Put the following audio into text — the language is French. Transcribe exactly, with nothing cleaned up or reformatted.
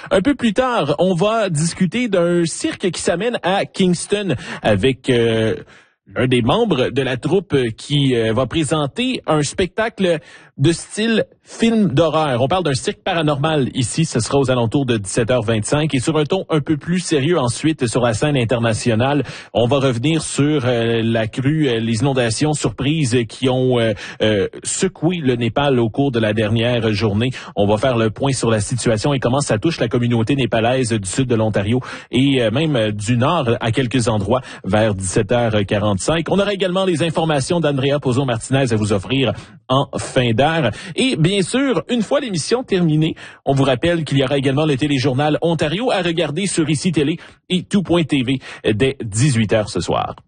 Un peu plus tard, on va discuter d'un cirque qui s'amène à Kingston avec euh, l'un des membres de la troupe qui euh, va présenter un spectacle de style film d'horreur. On parle d'un cirque paranormal ici. Ce sera aux alentours de dix-sept heures vingt-cinq. Et sur un ton un peu plus sérieux ensuite, sur la scène internationale, on va revenir sur euh, la crue, euh, les inondations surprises qui ont euh, euh, secoué le Népal au cours de la dernière journée. On va faire le point sur la situation et comment ça touche la communauté népalaise du sud de l'Ontario et euh, même euh, du nord à quelques endroits vers dix-sept heures quarante-cinq. On aura également les informations d'Andrea Pozo-Martinez à vous offrir en fin d'heure. Et bien sûr, une fois l'émission terminée, on vous rappelle qu'il y aura également le téléjournal Ontario à regarder sur Ici Télé et tout point T V dès dix-huit heures ce soir.